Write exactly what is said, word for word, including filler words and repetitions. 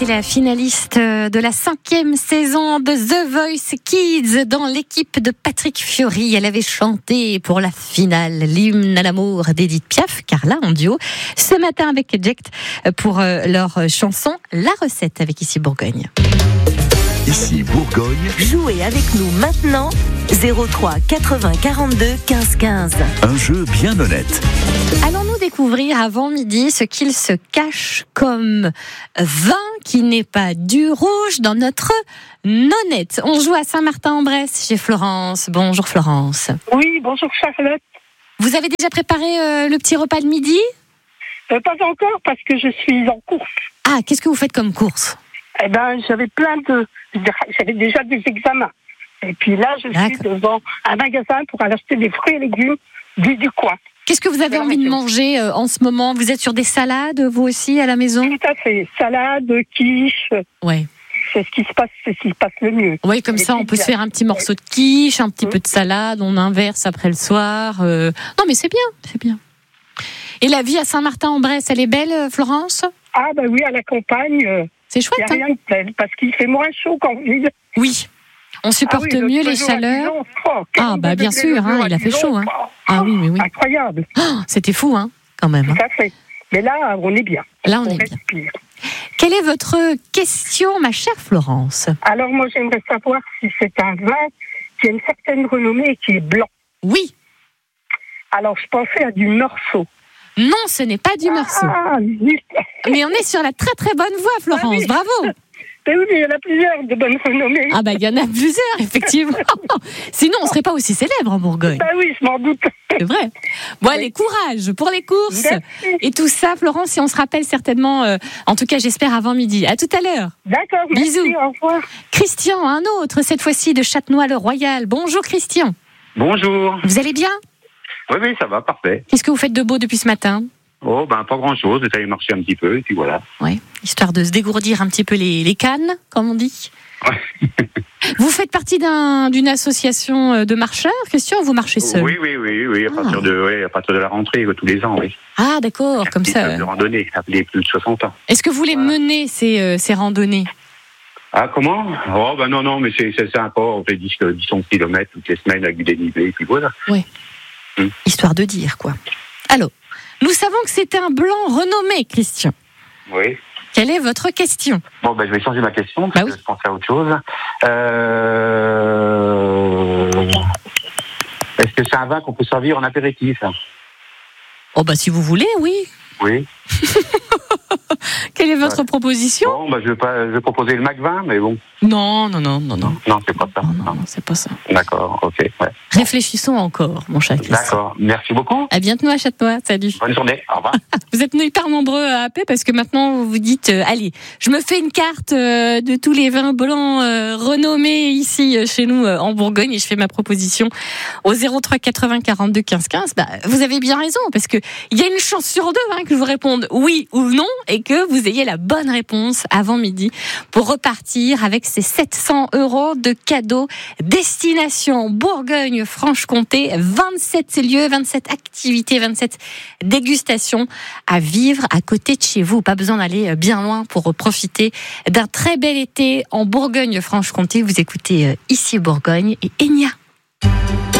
était la finaliste de la cinquième saison de The Voice Kids dans l'équipe de Patrick Fiori. Elle avait chanté pour la finale l'hymne à l'amour d'Edith Piaf, Carla en duo, ce matin avec Eject pour leur chanson La Recette avec Ici Bourgogne. Ici Bourgogne. Jouez avec nous maintenant, zéro trois quatre-vingts quarante-deux quinze quinze. Un jeu bien honnête. Allons-nous découvrir avant midi ce qu'il se cache comme vin qui n'est pas du rouge dans notre nonnette. On joue à Saint-Martin-en-Bresse chez Florence. Bonjour Florence. Oui, bonjour Charlotte. Vous avez déjà préparé euh, le petit repas de midi ? euh, Pas encore parce que je suis en course. Ah, qu'est-ce que vous faites comme course ? Eh ben, j'avais plein de... J'avais déjà des examens. Et puis là, je D'accord. suis devant un magasin pour aller acheter des fruits et légumes du, du coin. Qu'est-ce que vous avez envie de manger euh, en ce moment ? Vous êtes sur des salades, vous aussi, à la maison ? Tout à fait. Salade, quiche. Ouais. C'est ce qui se passe, c'est ce qui se passe le mieux. Oui, comme Les ça, on peut pizzas. se faire un petit morceau de quiche, un petit Mmh. peu de salade, on inverse après le soir. euh. Non, mais c'est bien, c'est bien. Et la vie à Saint-Martin-en-Bresse, elle est belle, Florence ? Ah ben oui, à la campagne, euh, C'est il n'y chouette, a hein ? rien de tel parce qu'il fait moins chaud qu'en ville. Oui. On supporte Ah oui, mieux l'autre les jour à chaleurs. Dijon, oh, Ah, quarante-deux bah, bien degrés sûr, le hein, jour à il a fait Dijon, chaud, hein. oh, Ah oui, oui, oui. Incroyable. Oh, c'était fou, hein, quand même. Tout à fait. Mais là, on est bien. Là, on est bien. respire. Quelle est votre question, ma chère Florence ? Alors moi, j'aimerais savoir si c'est un vin qui a une certaine renommée et qui est blanc. Oui. Alors, je pensais à du Meursault. Non, ce n'est pas du Meursault. Ah, zut. Mais on est sur la très très bonne voie, Florence. Ah oui. Bravo. Mais oui, mais il y en a plusieurs de bonnes renommées. Ah bah, il y en a plusieurs, effectivement. Sinon, on ne serait pas aussi célèbre en Bourgogne. Ben oui, je m'en doute. C'est vrai. Bon, allez, courage pour les courses. Merci. Et tout ça, Florence, et on se rappelle certainement, euh, en tout cas, j'espère, avant midi. À tout à l'heure. D'accord, merci, Bisous. au revoir. Christian, un autre, cette fois-ci de Châtenois-le-Royal. Bonjour, Christian. Bonjour. Vous allez bien ? Oui, oui, ça va, parfait. Qu'est-ce que vous faites de beau depuis ce matin ? Oh, ben, pas grand-chose. J'allais marcher un petit peu, et puis voilà. Oui, histoire de se dégourdir un petit peu les, les cannes, comme on dit. Ouais. Vous faites partie d'un, d'une association de marcheurs, Christian, ou vous marchez seul ? Oui, oui, oui, oui, à Ah. partir de, oui, à partir de la rentrée, euh, tous les ans, oui. Ah, d'accord, comme Petit ça. club de randonnée, appelé plus de soixante ans. Est-ce que vous les Voilà. menez, ces, euh, ces randonnées ? Ah, comment? Oh, ben non, non, mais c'est, c'est sympa. On fait dix, dix kilomètres toutes les semaines avec du dénivelé, et puis voilà. Histoire de dire, quoi. Alors, nous savons que c'est un blanc renommé, Christian. Oui. Quelle est votre question ? Bon, ben, je vais changer ma question, parce Bah oui. que je pensais à autre chose. Euh... Est-ce que c'est un vin qu'on peut servir en apéritif? Oh, bah, si vous voulez, oui. Oui. Quelle est votre Ouais. proposition ? Bon, ben, je vais pas, je vais proposer le Mac vingt, mais bon. Non, non, non, non, non. Non, c'est pas ça. Non, non, non, c'est pas ça. D'accord, ok, ouais. Réfléchissons encore, mon cher Christian. D'accord, merci beaucoup. À bientôt à Châtenois, salut. Bonne journée, au revoir. Vous êtes hyper nombreux à appeler parce que maintenant vous vous dites euh, allez, je me fais une carte euh, de tous les vins blancs euh, renommés ici euh, chez nous euh, en Bourgogne et je fais ma proposition au zéro trois quatre-vingts quarante-deux quinze quinze. Bah, vous avez bien raison parce que il y a une chance sur deux hein, que je vous réponde oui ou non et que vous ayez la bonne réponse avant midi pour repartir avec ces sept cents euros de cadeaux destination Bourgogne-Franche-Comté, vingt-sept lieux, vingt-sept activités, vingt-sept dégustations à vivre à côté de chez vous. Pas besoin d'aller bien loin pour profiter d'un très bel été en Bourgogne-Franche-Comté. Vous écoutez Ici Bourgogne et Enya.